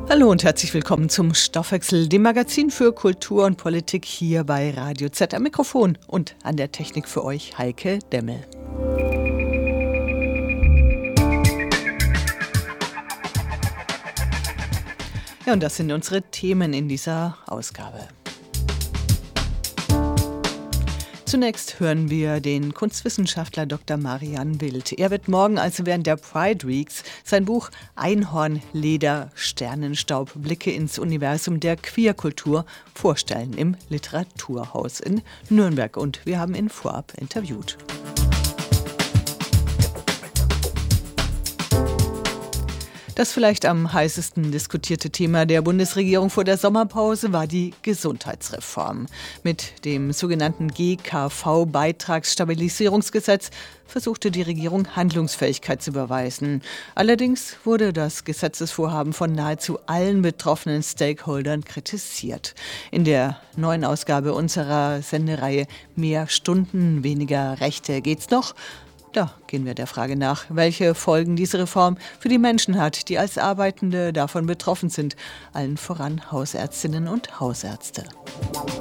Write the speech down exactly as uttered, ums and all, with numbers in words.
Hallo und herzlich willkommen zum Stoffwechsel, dem Magazin für Kultur und Politik hier bei Radio Z. Am Mikrofon und an der Technik für euch Heike Demmel. Ja, und das sind unsere Themen in dieser Ausgabe. Zunächst hören wir den Kunstwissenschaftler Doktor Marian Wild. Er wird morgen, also während der Pride Weeks, sein Buch Einhornleder, Sternenstaub, Blicke ins Universum der Queerkultur vorstellen im Literaturhaus in Nürnberg. Und wir haben ihn vorab interviewt. Das vielleicht am heißesten diskutierte Thema der Bundesregierung vor der Sommerpause war die Gesundheitsreform. Mit dem sogenannten G K V-Beitragsstabilisierungsgesetz versuchte die Regierung Handlungsfähigkeit zu beweisen. Allerdings wurde das Gesetzesvorhaben von nahezu allen betroffenen Stakeholdern kritisiert. In der neuen Ausgabe unserer Sendereihe Mehr Stunden, weniger Rechte geht's noch. Da gehen wir der Frage nach, welche Folgen diese Reform für die Menschen hat, die als Arbeitende davon betroffen sind, allen voran Hausärztinnen und Hausärzte.